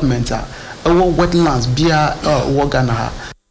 government wetlands bia Ghana.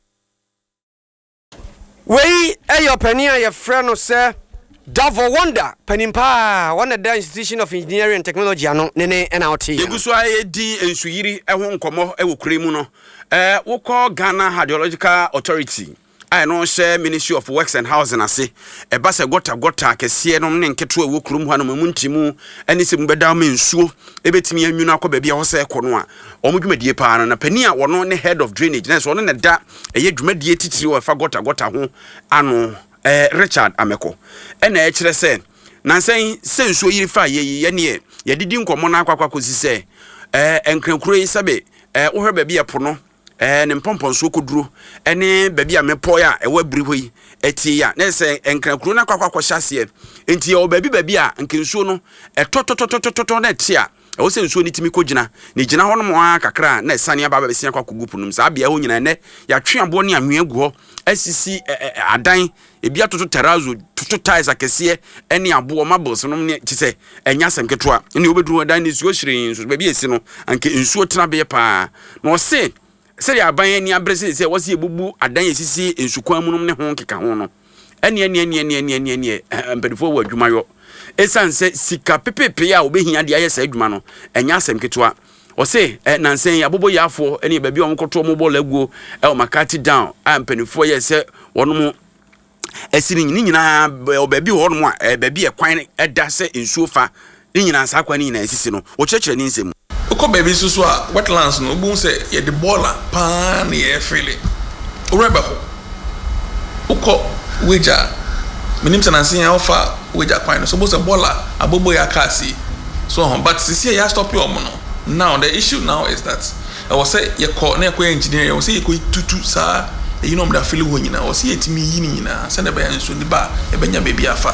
Wey your penny your friend no say Davo Wonder penimpa one of the institution of engineering and technology ano nene NLT. Yeguso di ensuyiri ehwo nkomo ewo kuremu no wo call Ghana Hydrological Authority I know share Ministry of Works and Housing ase eba se gota kese no ne nketo ewo kurum ha no muntimu eni se mbeda ma nsuo ebetimi anwunu akọ baabi a ho se ekono a omudwumadie pa na pani a wono ne head of drainage na so no ne da eye dwumadie titiri o fa gota ho ano Richard Ameko ena e kire se nansen se nsuo yiri fa ye ne ye didi nkomo na akwa kosi se enkrankuro yi sabe wo hwe baabi e pono ne mpompon so koduro ene baabi a mepo ya ewa biri hoyi etie ya na se enkrankuro na kwakwa hyase enti o baabi a nkensuo no etotototototo na etia o se nsuo ni timi kogina ne gina ho no mo akakra na esane aba besia kwakogupu num sa bia ho nyina ne ya twe abo ne anwe agu ho asisi adan ebi atoto terrazzo toto ties akese ene abo mabos no ne kise enya semketo ne obeduru adan ne nsuo hyirin so baabi esi no anke nsuo tena be pa na o se seri aban ni abrese se wose ebubu adan esisi ensukwan mu ne ho keka ho no ene mpedifo wa adwumayo esanse sika pepepe ya obehia de ayesa adwuma no enya asem ketwa o se nansen abobo yafo ene baabi onkoto mo ball aguo o makati down ampenifo yese wono esiri nyina baabi ho no baabi ekwan eda se ensuo fa nyina sa kwa nyina esisi no wo kyekere ni nsem Oko baby so a wetlands no bu say ye the baller pan ye feel oreba ho oko weja minim say nansen ya offer weja kwan so bo say baller abobo ya kasi so but sisi ya stop your no now the issue now is that I was say ye call na ye engineer ye say ye ko tutu sa you know me da feel ho nyina o say yetimi yi nyina say na ba nso ni ba e benya baby afa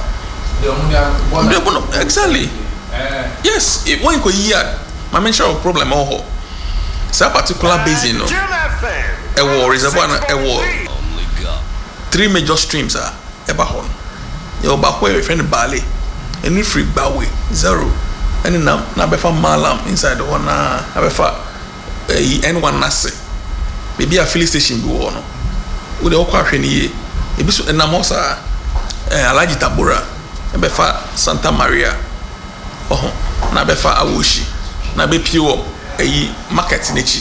exactly yes it when ko yi my mention of problem oh so particular basin no a war reservoir a war 3 major streams are eba hon your back where friend Bali and free bawe zero and na befa malam inside the one na befa n1 nase maybe a filling station bi wo no we dey okwa hwe ni e bi so na mo sa Alaji Tabora befa Santa Maria na befa Awoshi na be pure market nechi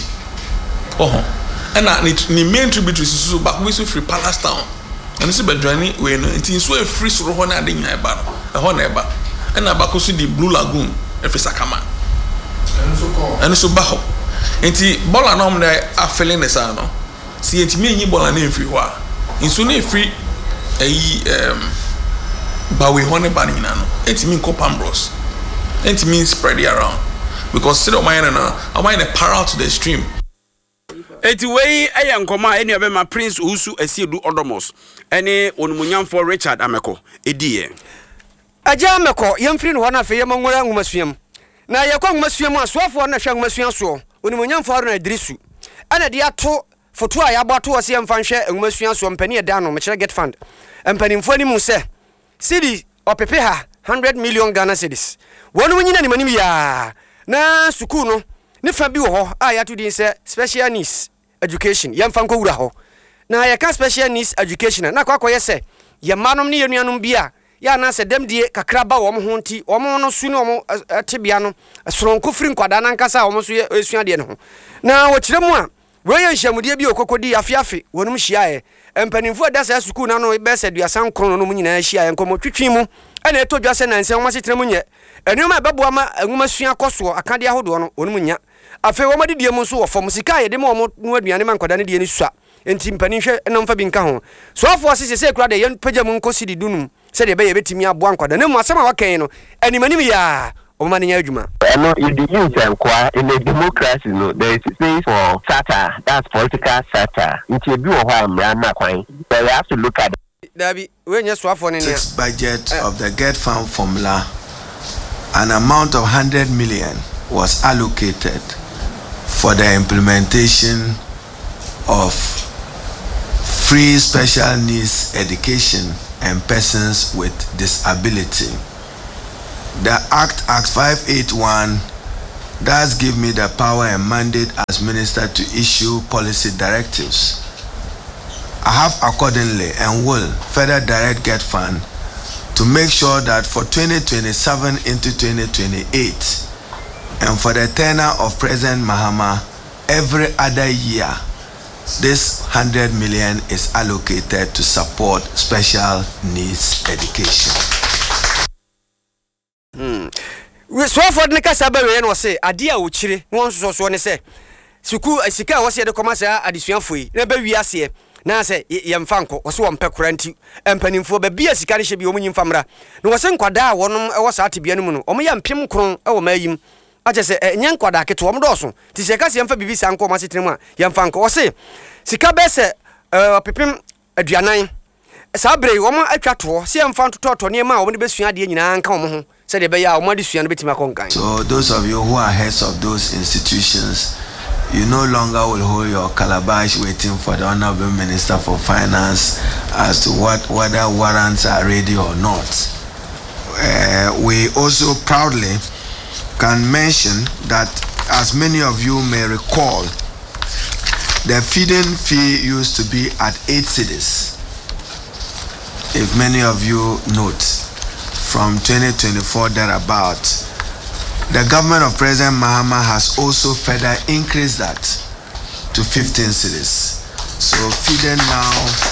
na ni main tributary so back we so free Palace Town and so be journey we no ntin so free so ho na adenya eba ho na eba na back so the Blue Lagoon free Sakama and so ba ho nti bola na mo na afele ne sa no si ntimi enyi bola na free ho a nso na free ba we ho ne ba nyina no ntimi nko Pambros ntimi spread it around because still mine parallel to the stream. Eti wey eyankoma eni obema Prince Usu Esiedu Odomos ene onumunyamfo Richard Ameko ediye aja Ameko yemfiri no na fe yemongora ngumasuam na yakwa ngumasuam asoafo na hwa ngumasuam so onumunyamfo Haruna Idrisu ana de ato foto a yabato wose yemfa nhwe ngumasuam so mpani eda no mekere get fund mpanimfo ni mu se cedi opepe ha 100 million Ghana cedis wonu nyina ni manim ya na suku no ne fa bi wo ho a ya to din se special needs education yemfa nko wura ho na ya ka special needs education na kwa yese ye manom ne yenuanom bia ya na se dem die kakra ba wo ho nti wo no su ne wo tebia no soronko firi nkwada na nkasa wo so esua de ne ho na wo kire mu a we ye hyamude bi okokodi afiafe wonum hyiae empanimfo da sa suku na no be se duasan kron no mu nyina hyiae nkomo twitwi mu ene to dwase na nsen wo masetre mu nye enuma beboa ma nguma sua koso akade ahodo no wonum nya afi wo madidie mu so wo fom sika ye de mo no aduane man kwada ne de ni sua enti mpanimhwe na mfa bi nka ho so afo sese kura de yen pagya mu nkosi di dunum se de be ye betimi aboa nkwada ne mu asema wakan no animanim ya omaninya adwuma no you use in a democracy no there is space for satire, that's political satire nti ebi wo ho amra na kwan so you have to look at Dabi we nya so afo ne ne budget of the Get Farm formula an amount of 100 million was allocated for the implementation of free special needs education and persons with disability. The Act 581 does give me the power and mandate as minister to issue policy directives. I have accordingly and will further direct Get Fund to make sure that for 2027 into 2028 and for the tenure of President Mahama, every other year, this 100 million is allocated to support special needs education. So for the Casabe and was say, Adia Uchiri, one so ne say, Suku, Sika was here the commercial addition free, never we are here. Now say, Yam Fanko was one per current and penning for the beer Sicari should be Omin Famra. No was in Quada, one was at Bianuno, or Mayam Pim Cron, or Mayim. I just say, Yan Quada to Amdoson, Tisacasian for Bibi Sanko Masitrima, Yam Fanko, or say, Sicabese, Pipim, Adrianine. Sabre, woman, I cut to see I'm found to talk to near my own best friend in an come. Said the Bayer, Modician Betty Maconkai. So, those of you who are heads of those institutions, you no longer will hold your calabash waiting for the Honorable Minister for Finance as to whether warrants are ready or not. We also proudly can mention that, as many of you may recall, the feeding fee used to be at 8 cedis. If many of you note, from 2024 thereabout, the government of President Mahama has also further increased that to 15 cedis. So feeding now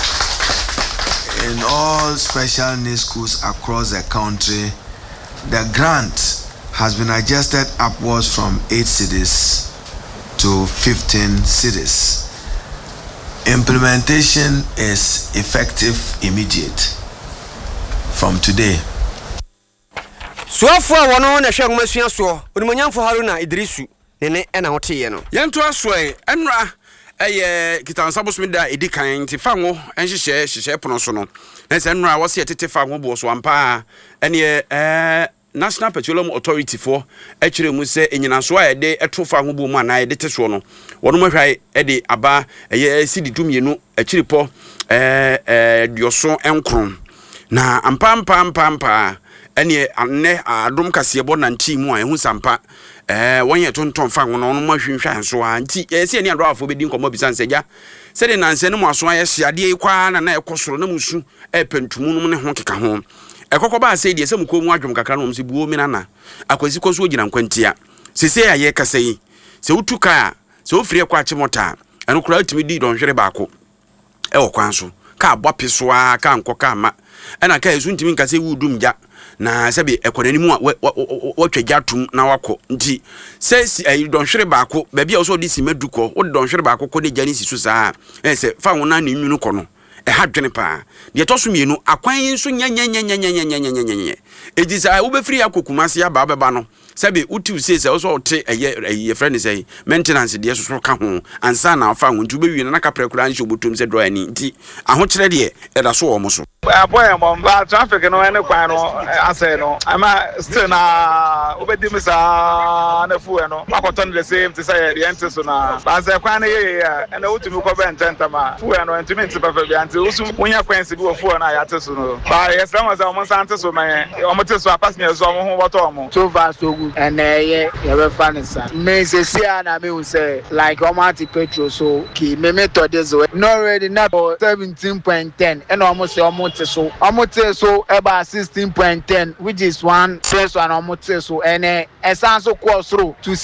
in all special needs schools across the country, the grant has been adjusted upwards from 8 cedis to 15 cedis. Implementation is effective immediate from today. So far, one on a shang machine so, Union for Haruna Idrisu, Nene and Otiano. Yanto aswe, Enra, Kitan Sabusmida, Edikan, Tifango, and she share Ponosono. As Enra was here to Tifango, was one pa, and ye, National Petroleum Authority for actually must say in Yanaswa, day a true fango man, I did this one. One more I, Eddie Abba, a year city to me, no, a chilipo, your son and cron. Na ampam pam ene anne adom kase bon anti mu an hu sampa wonye tonton fa wono no ma hwehwe so anti se ene ado afo bedi nkomo bisan seja se de nanse ne mo aso aye hyiade kwa na ekosoro na musu pentumu no ne ho keka ho ekokko ba se de se mu ko mu adwom kakra no mse buo mi na akwasi koso ogina nkwantia sese aye kase yi se utuka se ofire kwa chimota eno kura utimi di don hwere baako wo kwanso ka abopeso a ka nkoka ma ena ka ezu ntimi nkase wudum ja na sabi ekonanimu watwajatum na wako nti se don hwere baako ba bia so di simaduko wo don hwere baako ko ne jani sisu saa se fa wona ne nwunu ko no hadwene pa de to so mienu akwan nso nya ejisa wo be free akokumase ya ba beba no sabi uti se so ote eye friend say maintenance de so ka ho ansa na afa ho nti be wi na ka prekura nso botum se do ani nti aho kire de e da so wo mo so boy mom ba traffic no ene kwan no ase no ama still na obedi mi sa na fu no akoto the same to say the enter so na ba se kwan na ye ene utumi ko be ntenta ma fu no ntumi nti papa bi anti usu wonya kwan se bi wo fu no ya te so no ba yes na mo sa ante so man o mo te so apas me so mo ho boto mo so far so good and ye be fan sa me se sia na me say like almighty petrol so ki me to this way no already not 17.10 and almost almost so about 16.10 which is one first one almost so and also cross through to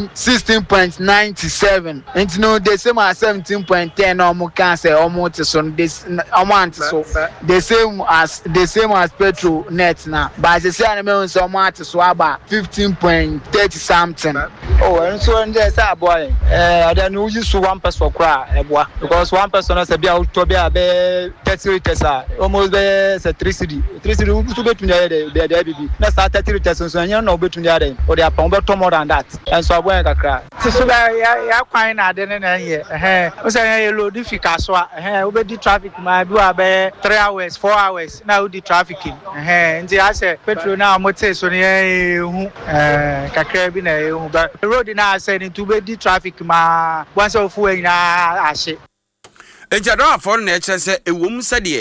16.97 and no the same as 17.10 almost can say almost so this amount so the same as petrol net now but the same amount so much so about 15.30 something oh and so and there's a boy then we use 1 person cry because 1 person has a be out to be 30 liters almost say 3 cedi to bet me there bibi na start 30 liters so anya na obetun there or they are better more than that and so boy kakra so ya kwan na de na ye o say ya load fika so obedi traffic ma bi about 3 hours 4 hours now the trafficking nti I say petrol na motor so ne hu kakra bi na hu but road na say ni to obedi traffic ma once of fu na ahye ejado afọ na eche se ewom se de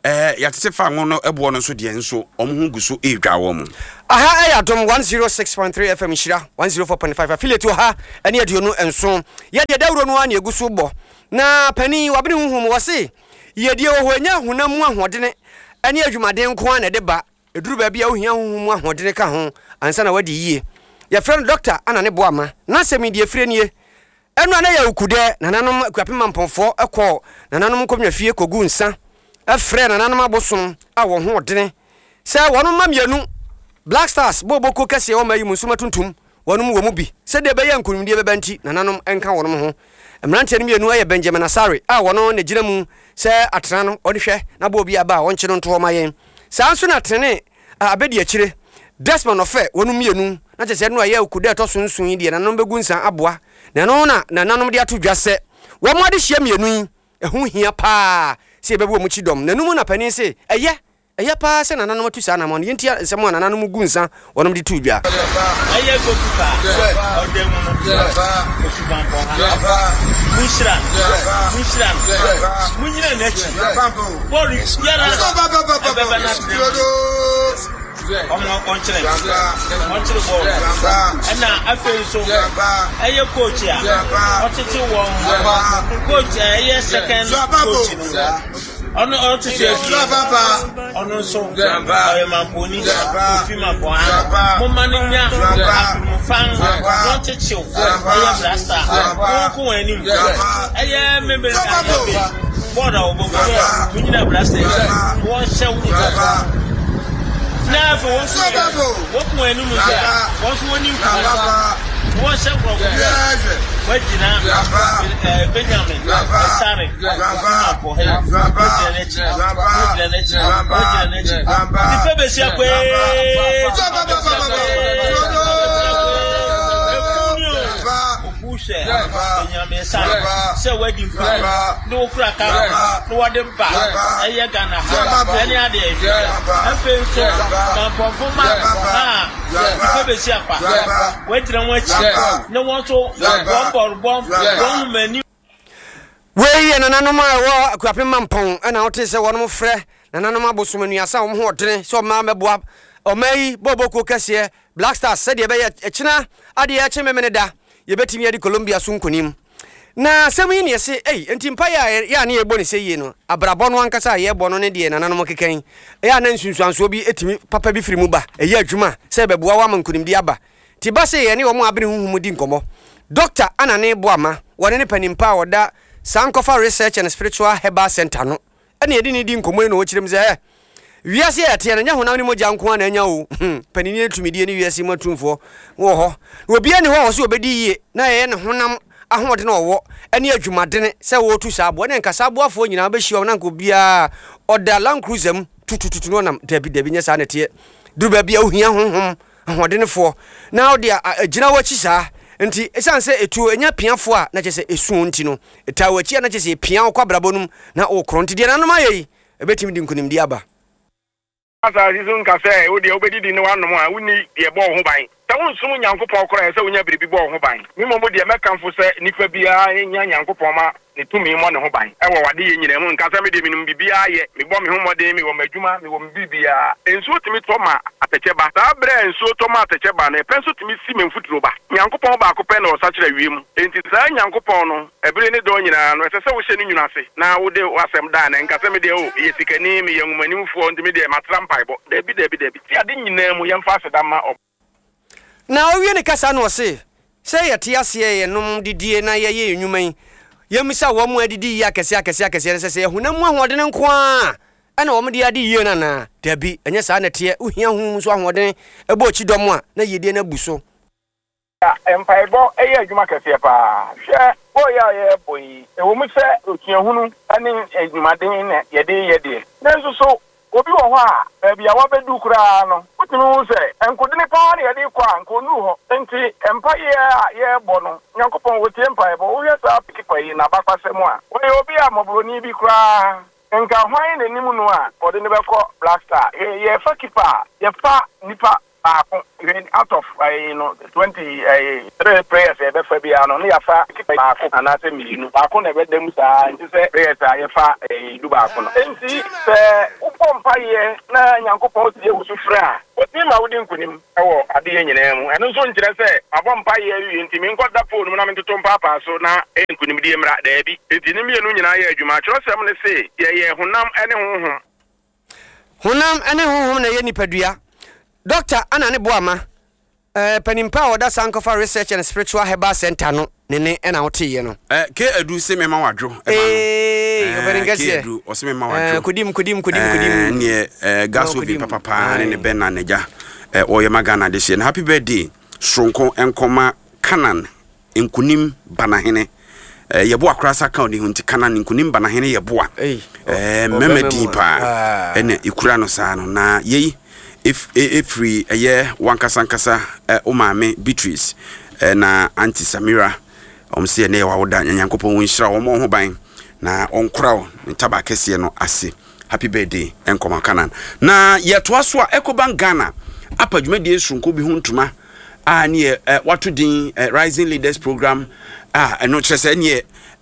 yɛtete fa ngo no ebo no so de nso ɔmo hu so edwa wo mu aha ya dom 106.3 FM Shira 104.5 affiliate ha ene aduonu enso ye de dawro no an eguso bɔ na pani wabene huhum wo se ye de wo nya honam ahodene ene adwumaden ko an de ba eduru ba bia ohia huhum ahodene ka ho ansa na wadi yie ya friend doctor ana ne boama na semi de frɛ nie enu ana ya ukude nananom kwapema mponfo ekɔ nananom komnya fie kogu nsa afrɛ nananom abosom a wo ho odene sɛ wono mamianu Black Stars boboko kase o mayi musuma tuntum wonum wo mu bi se de be yankunumdie bebanti nananom enka wonum ho emrante ne mienu aye Benjamin Asare a wono ne gina mu se atena no ode hwe na bo bi aba wonche no nto ma yen sa nso na tene abedi akire Desmond ofe wonum mienu na chese no aye okude to so nsun yi de nananom begu nsan aboa nano na nananom de ato dwase wo mo de hye mienu ehu hia pa se bebu mu chidom nanum na pani se eye pa se nananom tu sa na mo yenti nsemo nananom gu nsa wonom de tu dwa eye go kupa odemu no osuban po ha mushra munyina nechi bori yara baba na ọmọ ọ̀nchẹ̀rẹ̀ bọ́ọ̀lù ẹ̀nà afẹ́yìíso ẹ̀yẹ kóòchì à ọ̀títí wọ̀n kóòchì ẹ̀yẹ second kóòchì ọ̀nà ọ̀títí ẹ̀fí ọ̀nà nsọ ọ̀yẹ̀ màpọ̀ni òfin màpọ̀ á mo máa ní nyá àpòmọ̀fán wọ́n títí ẹ̀yẹ blasta wọ́n kún wọn ẹni ẹ̀yẹ mẹ́bẹ̀rẹ̀ àyẹ̀bẹ̀ bọ́ọ̀dù àwọn gbogbo ẹ̀ nyina blasta wọ́n ṣẹ́ wọ́n na for one what mo enu mu ya won so woni nku won se kro wajina Benjamin Asare apo he wajina di pebe si akwe Benjamin Asare se wedding no kra ka no wade ba eye Ghana any ade afi so na performa ha pebe si apa wajina wachi no won so bomb mani we ye nananom a wo akwapema mpon na wote se wonom frɛ nananom abosomanuasa wo ho odene so ma meboa omayi boboko kase Black Stars se de be ye ekina ade ye chememene da ye betimi ye di Colombia so nkonim na semi ne se entimpa ya ne yebo ne se yie no abrabɔ no ankasa ye bɔ no ne de nananom kekan ya na nsunsuanso bi etimi papa bi firi mu ba ye adwuma se beboa wa mankonim di aba ti ba se ye ne wo mo abene huhum di nkomo doctor anane boama wone ne panimpa woda Sankofa Research and Spiritual Herbal Center no ene yedi ne di nkomo no okirem se wiase ya te na nya honam ne moja nko ana nya o panini etumidie ne wiase matumfo wo ho obi ani ho so obedi yie na ye ne honam ahode na owo ene adwumadene se wo tu sabo ne nkasa aboafo nyina ba hia na nko bia oda Land Cruiser m tututu no nam dabi nya sa na te duba bia ohia honhom ahode ne fo na ode agina wachi sa nti esanse etu enya piafo a na chese esu nti no eta wachi na chese pia kwa brabonum na okronti de nanom ayi ebetimi di nkunim di aba asa sizun ka se wo de obedi di ne wanom a woni de bo ho ban ta won sum Nyankopɔn kora se wonya biribi bo ho ban mi mo de mekamfo se nipa bia nya Nyankopɔn ma ne tumi mo ne ho ban e wo wade ye nyina mu nka se me de minum bibia ye me bo me ho modern me wo madwuma me wo bibia enso timi to ma ateke ba ta bra enso to ma ateke ba na penso timi si me mfuturo ba Nyankopɔn ba akopɛ na osa kire wiem enti sa Nyankopɔn no ebire ne do nyina no se se wo hye ne nwuna se na wo de wasem da na nka se me de o ye sikani me yangumanim fo ntimi de matrampa ibo debi ti ade nyina mu yemfa se da ma na owie ne kasa no se yete ase ye nom didie na ye enwuman yemisa wo mu adidi ya kese se hunam ahode ne nko a ana wo mu de ade yie na dabi enye sa na te uhia hu so ahode ebo chidom a na yedie na buso empaibo eye adwuma kese pa hwe o ya ye boyi e wo mu se otua hunu ani adwumaden na yede na so obi wo ho a bia wa bedu kura no wotunu se enkode pa na yede kwa nkonu ho enti empa ye bo no Nyankopɔn wotie empa bo wo yesa pikipa yi na bakwasem a wo obi a mobroni bi kura nka hwan na nimu no a ode ne bekɔ Black Star ye fa kipa ye fa nipa out of 23 prayers ebe fa bia no ya fa baako anase minu baako na ebe dem saa nti se prayers ya fa du baako no enti se upompa ye na Nyankopɔn tie usufra oti ma wudi nkunim ewo ade ye nyina mu eno so nkire se abompa ye wi enti mi nkoda phone mu na metoto papa so na nkunim die mra da bi enti ni mienu nyina ye adwuma kyerɛ sɛm ne se ye honam ene honhom na ye nipadua Doctor Anane Boama Penimpa Oda Sankofa Research and Spiritual Herbal Center no nene na wote ye no ke adu se me ma wadwo ke adu o se me ma wadwo kudim ne gaso bi papa ne ben na neja o ye magana de she happy birthday Sonko enkoma Kanan enkunim banahene yebo akrasa ka oni hunti Kanan enkunim banahene yebo memedi pa ene ikura no sa no na yei if free a year one kasankasa umame Beatrice na Auntie Samira say ne wa woda Nyankopon wonhira wo mo ho ban na onkra ntaba kese no ase happy birthday enkoma Kanan na yeto aso a Ecobank Ghana apadwumadi Sonko bi huntuma ne wato din Rising Leaders Program eno kyerese ne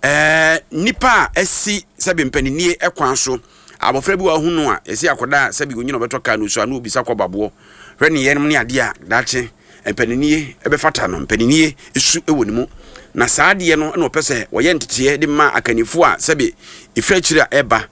nipa asi sabe mpanini ekwan so abofra bi wa hunu a esi akoda sabi onyina obetoka no so anu obisa kwababo hwe ne yenem ne ade a dache mpanini ebefata no mpanini esu ewonimu na saade no na opese woye ntete de ma akanifo a sabi ifrachiri a eba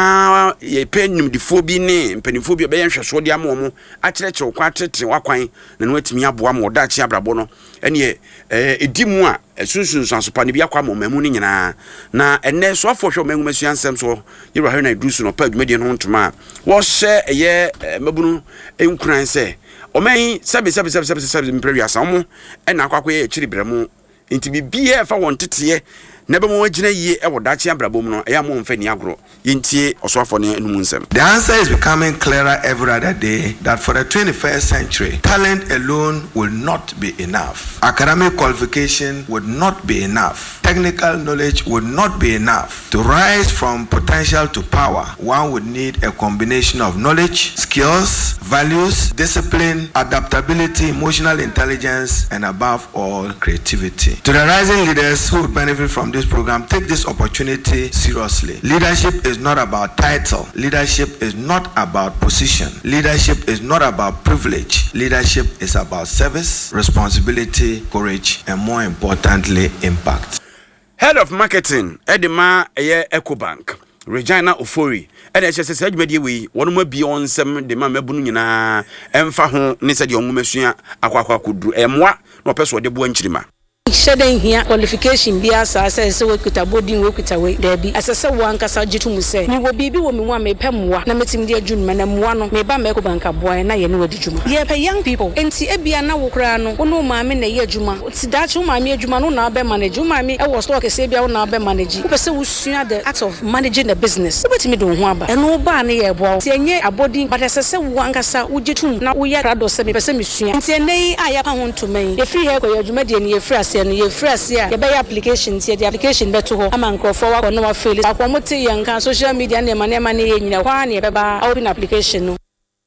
na ye penimdifo bi ne mpanifo bi be yenhweso de amomo akyereke kwa tete wakwan na no atimi aboa mo dache abrabo no ene edimu a sunsun so pa ne bi akwa momamu ni nyina na enne so afo hwe omangu masuansem so yira hwe na dusu no pa adwumadi no ntoma wo hye eye mabunu enkuran se oman sabi mprewi asamo ena akwakwa ye chiri bremu nti bibie fa won teteye na be mo wagina yie e wodache abrabom no e ya mo mfa ni agro yentie osofo ne enum nsem. The answer is becoming clearer every other day that for the 21st century talent alone will not be enough. Academic qualification would not be enough. Technical knowledge would not be enough. To rise from potential to power, one would need a combination of knowledge, skills, values, discipline, adaptability, emotional intelligence, and above all, creativity. To the rising leaders who would benefit from this program, take this opportunity seriously. Leadership is not about title. Leadership is not about position. Leadership is not about privilege. Leadership is about service, responsibility, courage, and more importantly, impact. Head of Marketing, Edema Ecobank, Regina Ofori, and HSS Edmedi we, one more beyond some de Mamabunu nyina, Emfa ho, Nisa di Omumesua, Aqua could do, and moi, no person de Buenchima. Shedding here qualification be as I say so we could abodin we could away there be as I say one kasa jitu mu say me wo bibi wo me wan me pemwa na metim de adwuma na mwa no me ba me ko banka boy na ye ne wadi dwuma ye pe young people enti ebia na wo kra no wo maame na ye adwuma ti dachi wo maame adwuma no na be manage wo maame e wo stock se bia wo na be manage wo pese wo sua the act of managing a business wo betimi do ho aba eno ba na ye bo ti enye abodin but as I say one kasa wo jitu na wo ya rado se me pese me sua enti enei aya pa ho ntoman ye free hair ko ye adwuma de ne ye free ase no ye free ase a ye be application ti the application beto ho ama nkrofo wa ko no wa fail akwamote ye nka social media na ema ne ye nyina kwa na ye be ba open application no.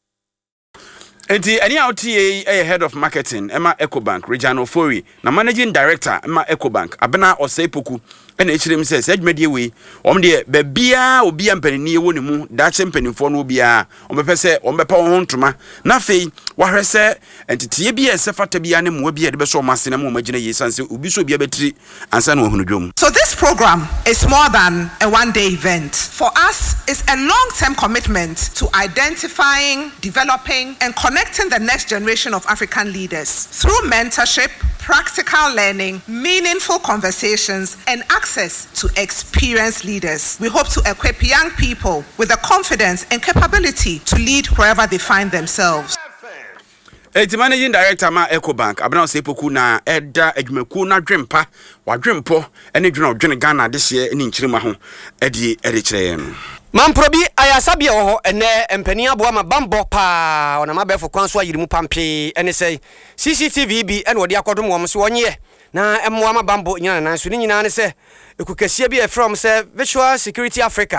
Enti any out head of marketing Emma Ecobank Regina Ofori na managing director Emma Ecobank Abena Oseipoku ena echirem se adwumadi we omde be bia obi ampanini wo ne mu dache mpanimfo no bia ombepese ombepa wo ntoma na fei wahwese entitiye bia sefata bia ne mu bia de beso omasene mu magina yesanse obi so bia betri ansa na ohunudwom. So this program is more than a one-day event. For us, it's a long-term commitment to identifying, developing, and connecting the next generation of African leaders through mentorship, practical learning, meaningful conversations, and access to experienced leaders. We hope to equip young people with the confidence and capability to lead wherever they find themselves. Eti managing director ma Ecobank Abena Oseipoku na eda adwumaku na dwempa wadwempo ene dwene Ghana de hye eni nkyirima ho edi kyerɛ no. Mamprobi ayasabia ho ene empani aboa mabambo pa ona mabefo kwanso ayirimu pampe ene sei CCTV bi ene wodi akodom wo so wonye na emmoa mabambo nyina na so nyina ne se ekukasia bi from se Virtual Security Africa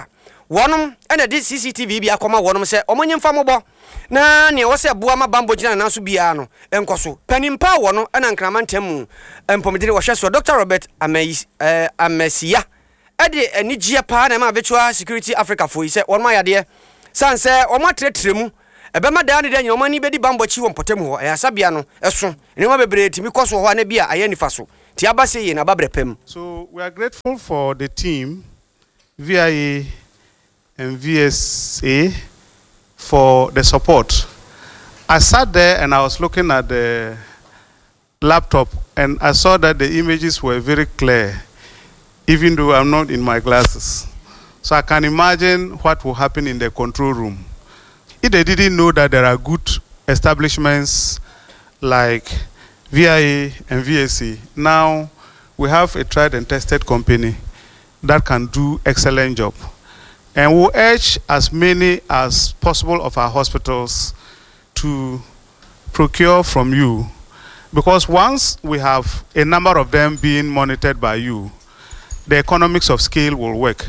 wonom ena de CCTV bi akoma wonom se omonyemfa mobo na ne wo se boa ma bambo gina na so bia no enkoso panimpa wo no ena nkramantem empomdire wo hwe so Dr. Robert Amesia ede anigie pa na ma virtual security Africa for se wonom ayade sanse omatretremu ebema da ne de nyomani bedi bambo chi wo mpotem ho asabia no eso ne ma bebre timi koso ho na bia ayanifa so ti abase ye na babrepem. So we are grateful for the team VIA and VSA for the support. I sat there and I was looking at the laptop and I saw that the images were very clear, even though I'm not in my glasses. So I can imagine what will happen in the control room. If they didn't know that there are good establishments like VIA and VSA, now we have a tried and tested company that can do excellent job. And we'll urge as many as possible of our hospitals to procure from you, because once we have a number of them being monitored by you, the economics of scale will work.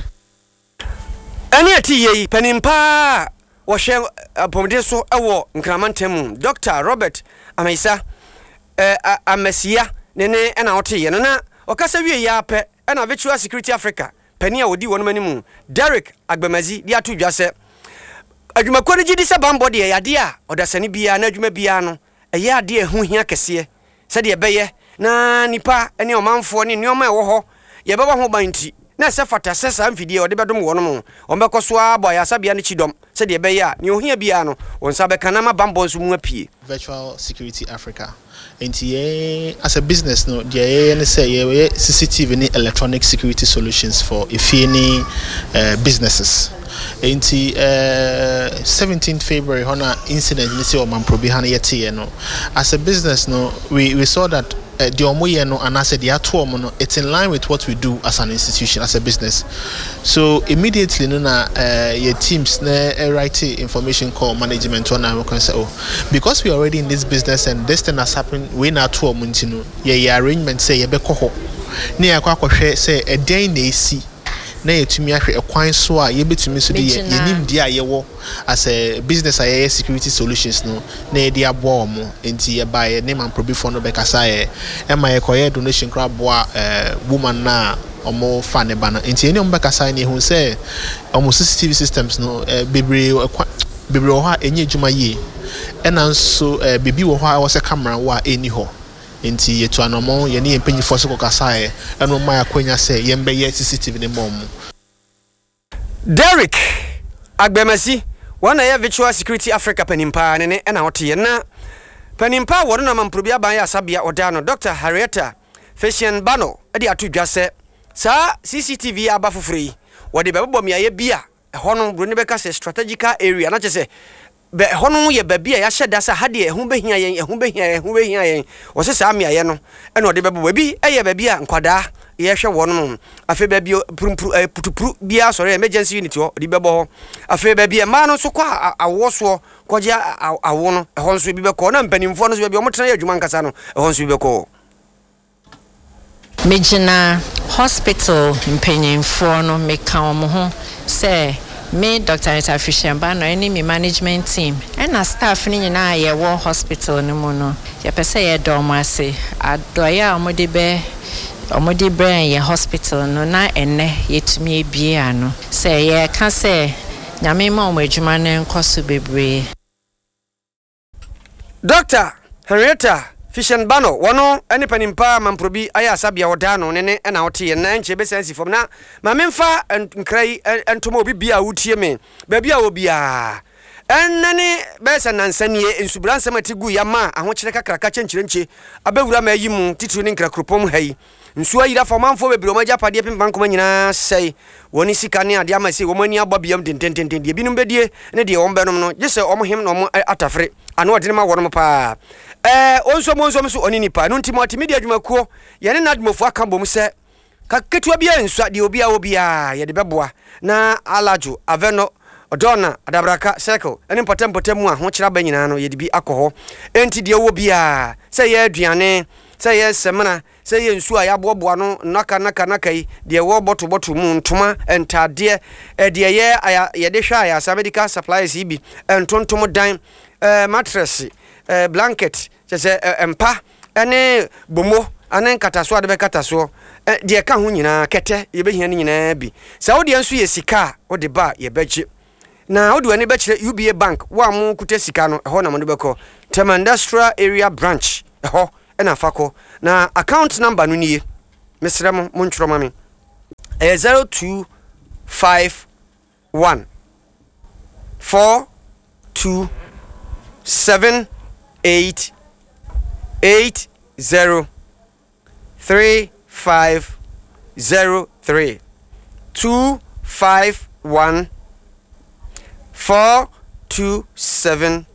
Aniati penimpa washe pomdeso ewo nkramantem Dr. Robert Amesia nene ena ote ye na okasa wie ya pe ena virtual security Africa pania wodi wonu manimu Derek Agbemazi dia to dwase adwumakọ ne gidi se bambo de yade a odasani bia na adwuma bia no eye ade ehu hia kese se de beye na nipa ene omanfo ne nioma ewo ho ye beba ho banti na se fata sesa mfidie ode bedom wono mo ombekọso aba ya sabia ne chidom se de beye a ne ohia bia no wonsa beka na ma bambo nso mu apie Virtual Security Africa. As a business, no, say CCTV ni electronic security solutions for any businesses. 17th February, hona incident ni se o mamprobi hana yete no. As a business, no, we saw that the omoye no and I said the atomo no, it's in line with what we do as an institution, as a business. So immediately no na your teams write information call management on and we can say, oh, because we are already in this business and this thing has happened, we na atomo ntino your arrangement say ye be koho ne akwa say a day na esi na yetumi ahwe ekwan so a yebetumi so de yenim dia yewo as a business a security solutions no na ye dia bo mo enti ye ba ye ne man probi for no be kasa ye e ma ye koye donation kra bo woman na omo fa ne ba na enti eni omo be kasa ne hu say omo CCTV systems no bebre ho a enye adwuma ye ena nso bebi wo ho a wo se camera wo a eni ho enti yetu anomo ye ne empanyifo so kokasa e eno ma akwanya se ye mbe ye CCTV ne mom. Derek Agbemasi wana ye virtual security Africa panimpa ne na wote ye na panimpa wono na mamprobia ban ya sabia odano Dr. Harrieta Fashion Bano edi atudwase sa CCTV aba fofori wode bebbo miaye bia hono broni beka se strategical area na chese be hono ye babia ya hyeda sa hade ehu behia yen wo se sa miaye no ena ode bebbo bi eye babia nkwada ye hwe wono afi babia putupuru bia sore emergency unit ho di bebo ho afi babia ma no so kwa awoso koja awo no ho nso bi beko na mpanimfo no so babia omotena ye adwuma nkasa no ho nso bi beko Mejina hospital mpanimfo no meka omo ho say me Dr. Fashion Bano any me management team and a staff ni nyina ye wo hospital no mu no ye pese ye dom ase adoya omode brain ye hospital no na enne yetumi ebia no say ye ka say nyame ma omadwuma ne nkoso bebre. Dr. Henrietta Fashion Bano wono eni panimpa mamprobi aya sabia odano nene na wote ye na nche be sensi fom na ma memfa nkrai entomo obi bia wutie me ba bia obia enane be sanansanie ensubransa matigu ya ma ahokyere kakraka chenchirenche abewura ma yimu titru ne nkrakropom hayi nsu ayira fomanfo bebre o maja pade pempan koma nyina sei woni sika ne ade amase wo mani ababiam dententen de binum bedie ne de ombenom no gese omhem no mo atafre ano ode ne ma wonom pa onso so oni nipa no ntimo media adwumakuo ye ne nadmofo aka bom se kaketua bia nsu de obia ye de beboa na alajo aveno odona adabraka circle ene potem a ho kira ba nyina no ye de bi akoho enti de wo bia se ye aduane se ye semana sɛ yɛ nsu a yɛaboaboa no naka yi deɛ wɔ bɔtobɔto mu ntoma ntadeɛ deɛ yɛde hwɛ a yɛasa medical supplies yi bi ntontom dan mattress blanket kyɛ sɛ mpa ne bomo ane nkatasoɔ de bɛkatasoɔ deɛ ka ho nyinaa kɛtɛ yɛbɛhia no nyinaa bi sɛ wodeɛ nso yɛ sika a wode ba yɛbɛgye na wode w'ani bɛkyerɛ UBA bank wo a mo kuta sika no ɛhɔ na mo de bɛkɔ Tema Industrial Area Branch ɛhɔ ɛna fa kɔ na account number no nie mesrɛ mo ntwerɛ ma me 0251 4278 3503 251 427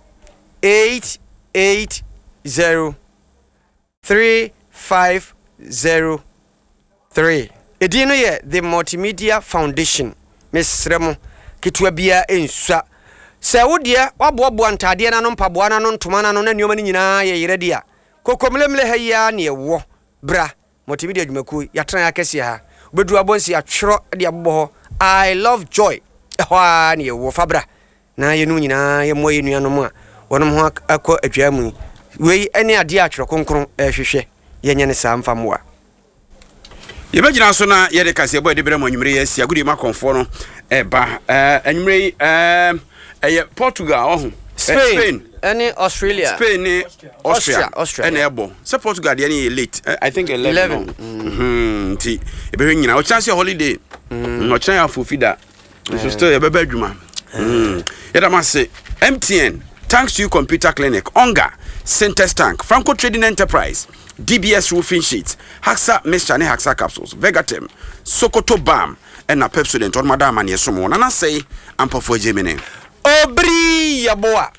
8803503 edin no ye the Multimedia Foundation mesremo ketua bia ensua se wodie waboaboa ntade na no mpaboa na no ntoma na no na nneoma ni nyinaa ye yere dia kokomlemle ha ya na ewo bra Multimedia dwumaku yatran akese ha obedu abonsi atwero de abobɔ ho I love joy ha na ewo fabra na ye no nyinaa ye mo ye nuanom a wonom ho akɔ adwa mu wei ene ade atwero konkron hwehwɛ yenye ne saa mfamoa yɛbɛgyina so na yɛde kase bɔ de brɛ mo anwumre yɛ sia gudi makonfo no ba anwumre ɛyɛ Portugal Spain any Australia Spain ni Austria ene ebo se Portugal de ni late I think 11 ti ebe nyina o chance holiday no chan afofida so still e beba adwuma yeda mase MTN thanks to you computer clinic Onga Centers Tank Franco Trading Enterprise DBS roofing sheets Haxa mixture ne Haxa capsules Vegatem Sokoto Balm and na Pepsodent on madam and yesomo na say ampofo Gemini obri yaboa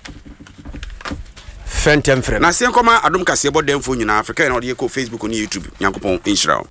fentem frem na sen koma adom kase bo demfo nyina Africa na ode ko Facebook ni YouTube Yankopon Inshallah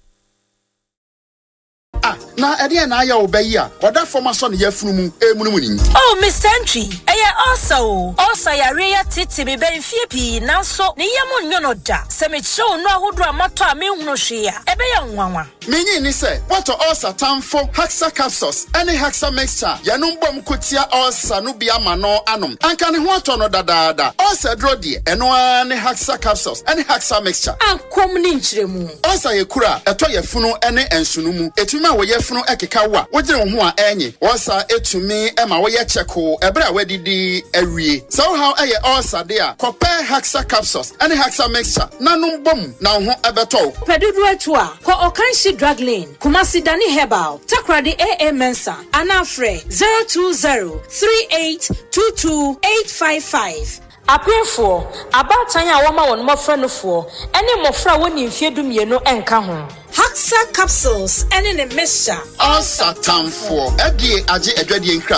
na ede na aya obayi a oda forma so ne yafunu mu emunum ni oh Mr. Entry also ya reya titi be benfie pi nanso ne yam nyo no da se me chew no ahodo amato a me hunu hwe a ebe ya nwanwa menyi ni se what also tamfo Haxa capsules any Haxa mixture yanum bom kotia also no bia ma no anom anka ne ho ato no dadaada also dro de eno ne Haxa capsules any Haxa mixture ankom ni nkyeremu also ye kura eto yafunu ene ensunu mu etuma wo yafunu ekeka wa wogire ho a enye also etumi ema wo ye cheko ebra wadidi awie so how eye also de a compare Haxa capsules any Haxa mixture nanum bom na ho ebeto pedudu atu a ko Okanshi Drug Lane Kumasi Dani Herbal Takradi AA Mensa Anafre 02038228555 Apefo abatan a woma won mofra no fo ene mofra woni mfiedu mienu enka ho Haxa capsules ene ne mixture all satamfo ade age adwade nkra